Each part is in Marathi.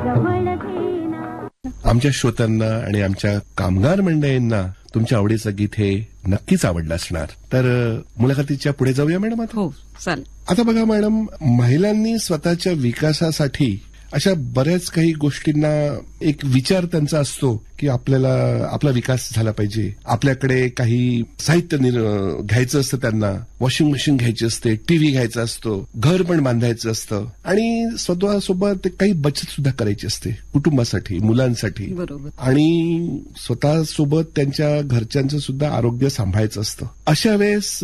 आमच्या श्रोत्यांना आणि आमच्या कामगार मंडळींना तुमच्या आवडीचं गीत हे नक्कीच आवडलं असणार. तर मुलाखतीच्या पुढे जाऊया मॅडम आता. हो चालेल. आता बघा मॅडम, महिलांनी स्वतःच्या विकासासाठी अशा बऱ्याच काही गोष्टींना एक विचार त्यांचा असतो की आपल्याला आपला विकास झाला पाहिजे. आपल्याकडे काही साहित्य घ्यायचं असतं, त्यांना वॉशिंग मशीन घ्यायची असते, टीव्ही घ्यायचा असतो, घर पण बांधायचं असतं आणि स्वतःसोबत काही बचत सुद्धा करायची असते कुटुंबासाठी, मुलांसाठी. बरोबर. आणि स्वतःसोबत त्यांच्या घरच्यांचं सुद्धा आरोग्य सांभाळायचं असतं. अशा वेळेस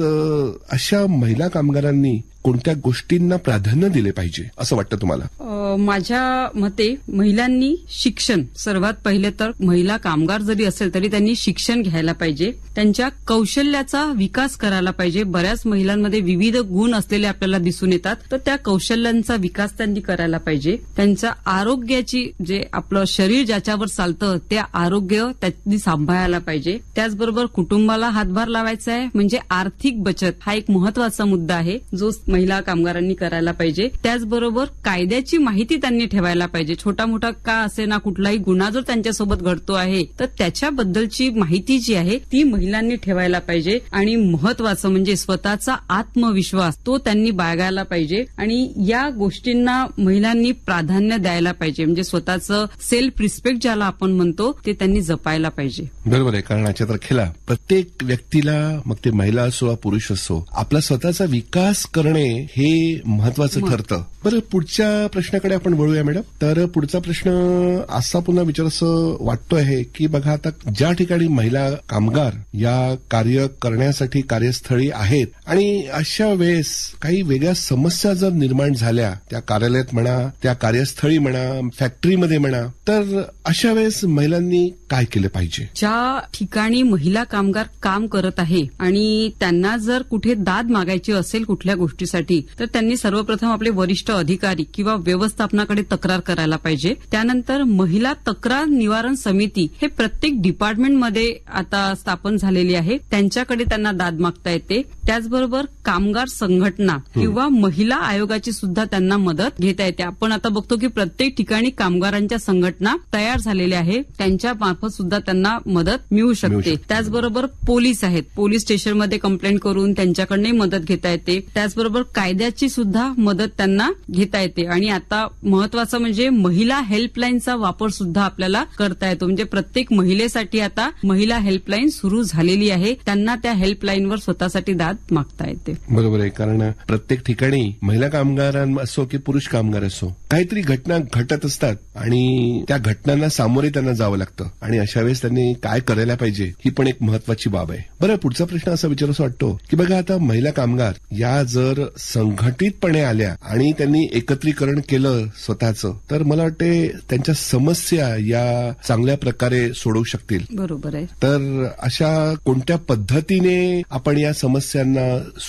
अशा महिला कामगारांनी कोणत्या गोष्टींना प्राधान्य दिले पाहिजे असं वाटतं तुम्हाला? माझ्या मते महिलांनी शिक्षण, सर्वात पहिले तर महिला कामगार जरी असेल तरी त्यांनी शिक्षण घ्यायला पाहिजे. त्यांच्या कौशल्याचा विकास करायला पाहिजे. बऱ्याच महिलांमध्ये विविध गुण असलेले आपल्याला दिसून येतात, तर त्या कौशल्यांचा विकास त्यांनी करायला पाहिजे. त्यांच्या आरोग्याची, जे आपलं शरीर ज्याच्यावर चालतं ते आरोग्य त्यांनी सांभाळायला पाहिजे. त्याचबरोबर कुटुंबाला हातभार लावायचा आहे, म्हणजे आर्थिक बचत हा एक महत्वाचा मुद्दा आहे जो महिला कामगारांनी करायला पाहिजे. त्याचबरोबर कायद्याची माहिती त्यांनी ठेवायला पाहिजे. छोटा मोठा का असे ना, कुठलाही गुन्हा जर त्यांच्यासोबत घडतो आहे तर त्याच्याबद्दलची माहिती जी आहे ती महिलांनी ठेवायला पाहिजे. आणि महत्वाचं म्हणजे स्वतःचा आत्मविश्वास तो त्यांनी बाळगायला पाहिजे. आणि या गोष्टींना महिलांनी प्राधान्य द्यायला पाहिजे. म्हणजे स्वतःचं सेल्फ रिस्पेक्ट ज्याला आपण म्हणतो ते त्यांनी जपायला पाहिजे. बरोबर आहे. कारण आजच्या तारखेला प्रत्येक व्यक्तीला, मग ते महिला असो वा पुरुष असो, आपला स्वतःचा विकास करणे हे महत्वाचं ठरतं. बरं, पुढच्या प्रश्नाकडे आपण वळूया मॅडम. तर पुढचा प्रश्न असा पुन्हा विचारायचं वाटतो आहे की बघा, आता ज्या ठिकाणी महिला कामगार या कार्य करण्यासाठी कार्यस्थळी आहेत आणि अशा वेळेस काही वेगळ्या समस्या जर निर्माण झाल्या, त्या कार्यालयात म्हणा, त्या कार्यस्थळी म्हणा, फॅक्टरीमध्ये म्हणा, तर अशा वेळेस महिलांनी काय केलं पाहिजे? ज्या ठिकाणी महिला कामगार काम करत आहे आणि त्यांना जर कुठे दाद मागायची असेल कुठल्या गोष्टीसाठी, तर त्यांनी सर्वप्रथम आपले वरिष्ठ अधिकारी किंवा व्यवस्थापनाकडे तक्रार करायला पाहिजे. त्यानंतर महिला तक्रार निवारण समिती हे प्रत्येक डिपार्टमेंटमध्ये आता स्थापन झालेली आहे, त्यांच्याकडे त्यांना दाद मागता येते. त्याचबरोबर कामगार संघटना किंवा महिला आयोगाची सुद्धा त्यांना मदत घेता येते. आपण आता बघतो की प्रत्येक ठिकाणी कामगारांच्या संघटना तयार झालेल्या आहे, त्यांच्या मार्फत सुद्धा त्यांना मदत मिळू शकते. त्याचबरोबर पोलीस आहेत, पोलीस स्टेशनमध्ये कंप्लेंट करून त्यांच्याकडनंही मदत घेता येते. त्याचबरोबर कायद्याची सुद्धा मदत त्यांना घेता येते. आणि आता महत्वाचं म्हणजे महिला हेल्पलाईनचा वापर सुद्धा आपल्याला करता येतो. म्हणजे प्रत्येक महिलेसाठी आता महिला हेल्पलाईन सुरू झालेली आहे, त्यांना त्या हेल्पलाईनवर स्वतःसाठी दाद मागता येते. बरोबर आहे. कारण प्रत्येक ठिकाणी महिला कामगार असो की पुरुष कामगार असो, काहीतरी घटना घटत असतात आणि त्या घटनांना सामोरे त्यांना जावं लागतं. आणि अशा वेळेस त्यांनी काय करायला पाहिजे ही पण एक महत्वाची बाब आहे. बरं, पुढचा प्रश्न असा विचारायचा वाटतो की बघा, आता महिला कामगार या जर संघटितपणे आल्या आणि त्यांनी एकत्रीकरण केलं स्वतःचं, तर मला वाटते त्यांच्या समस्या या चांगल्या प्रकारे सोडवू शकतील. बरोबर आहे. तर अशा कोणत्या पद्धतीने आपण या समस्यांना